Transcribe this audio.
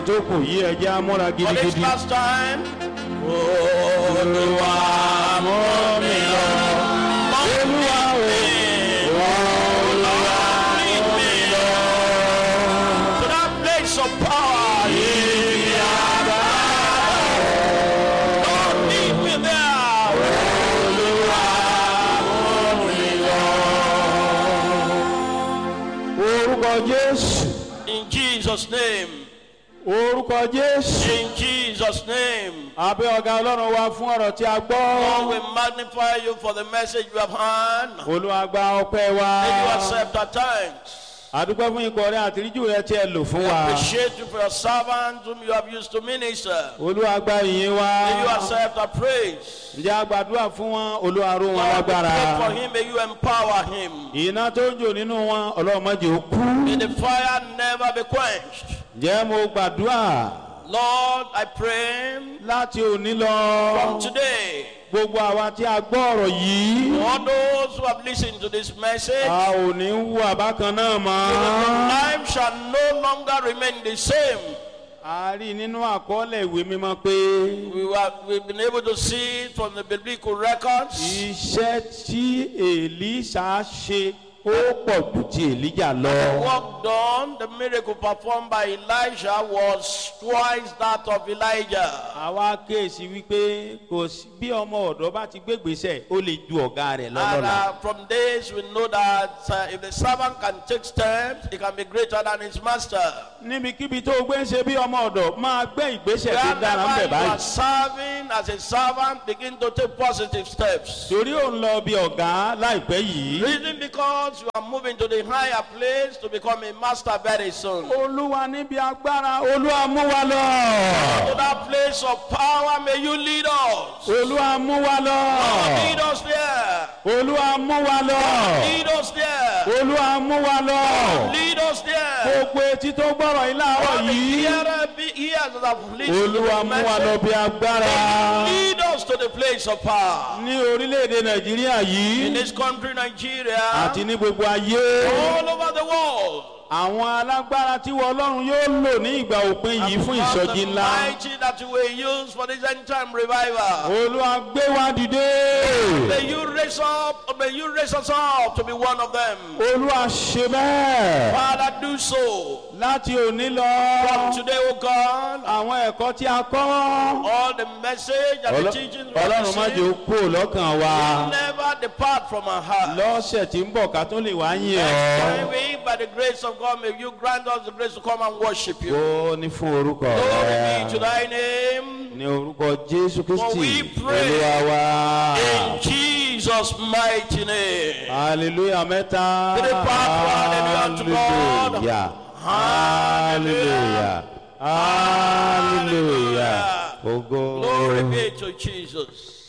Jókòó yí ẹjẹ́ amúra For this gidigidi. last time. Olúwa mú mi lọ. Olúwa o, Olúwa lead me to that place of power. Lord, lead me there. orúkọ Jésù, In Jesus' name. orúkọ Jésù. In Jesus' name. Abẹ́ ọ̀gá Ọlọ́run wa fún ọ̀rọ̀ tí a Lord, gbọ́. we magnify you for the message you have heard. Olúwa gba ọpẹ́ wa. May you accept our thanks. Àdúpẹ́ fún ikọ̀ rẹ àtìríjù rẹ tí ẹ lò fún wa. Appreciate you for your servants whom you have used to minister. Olúwa gba ìyìn wa. May you accept our praise. Ǹjẹ́ a gbàdúrà fún wọn? Olúwa ró wọn Lord, we lágbára. pray for him. May you empower him. Iná tó ń jò nínú wọn, Ọlọ́run má jẹ́ ó kú. May the fire never be quenched. Ǹjẹ́ mo gbàdúrà Lord, I pray láti òní lọ. from today, Gbogbo àwa tí a gbọ́ ọ̀rọ̀ yìí. all those who have listened to this message, A ò ní wú àbákan náà mọ́. life shall no longer remain the same. A rí nínú àkọọ́lẹ̀ ìwé mímọ́ pé We've been able to see it from the biblical records. iṣẹ́ tí Èlíṣà ṣe ó pọ̀ jù ti Èlíjà lọ. The work done, the miracle performed by Elijah was twice that of Elijah. Àwa kéèsì wípé kò sí bí ọmọ ọ̀dọ́ bá ti gbégbèsè ó lè ju ọ̀gá rẹ̀ And lọ́lọ́la. from this we know that if the servant can take steps, he can be greater than his master. Níbikíbi tó o gbé ń ṣe bí ọmọ ọ̀dọ́ máa gbé ìgbésẹ̀ tó dára ń Wherever bẹ̀ you are báyìí. serving as a servant, begin to take positive steps. Torí ò ń lọ bí ọ̀gá láìpẹ́ yìí. Reason because you are moving to the higher place to become a master very soon. To Olúwa níbi agbára, Olúwa mú wa lọ. that place of power, may you lead us. Olúwa mú wa lọ. Lead us there. Olúwa mú wa lọ. Lead us there. Olúwa mú wa lọ. Lead us there. Gbogbo etí tó gbọ́rọ̀ yìí láàárọ̀ All the yìí. ears that have listened to Olúwa the mú wa lọ message, bí agbára. lead us to the place of power. Ní orílẹ̀-èdè Nàìjíríà In yìí this country, Nigeria, àti ní gbogbo ayé. all over the world, Àwọn alágbára tí wọ́n Ọlọ́run yóò lò ní ìgbà òpin yìí fún because ìsọjí the ńlá. mighty that you will use for this end time revival. Olúwa gbé wa dìde. May you raise us up to be one of them. Olúwa ṣe bẹ́ẹ̀. Father, do so. Láti òní lọ. From today, O God, Àwọn ẹ̀kọ́ tí a kọ́. all the message and the teachings we have Ọlọ́run má jẹ́ ó received kúrò lọ́kàn wa. never depart from our heart. Lọ́sẹ̀ tí ń bọ̀ ká tó lè wá yìn Next ọ́. time we, by the grace of God, may you grant us the grace to come and worship you. Ó ní fún orúkọ Glory be to rẹ̀. thy name. Ní orúkọ Jésù For we Kristi. pray Olúwa wa. in Jesus' mighty name. Hallelujah mẹ́ta. Three part, hallelujah unto God. Hallelujah. Hallelujah. Hallelujah. Ògo. Glory be to Jesus.